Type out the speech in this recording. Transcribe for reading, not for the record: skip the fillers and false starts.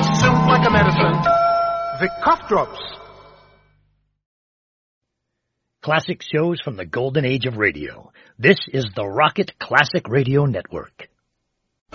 soothe like a medicine. Vic Cough Drops. Classic shows from the golden age of radio. This is the Rocket Classic Radio Network.